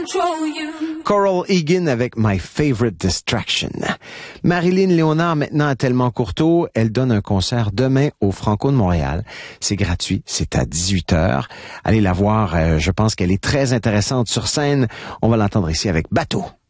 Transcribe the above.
Coral Egan avec My Favorite Distraction. Marilyn Léonard maintenant à Tellement Courteau. Elle donne un concert demain au Franco de Montréal. C'est gratuit, c'est à 18h. Allez la voir, je pense qu'elle est très intéressante sur scène. On va l'entendre ici avec Bateau.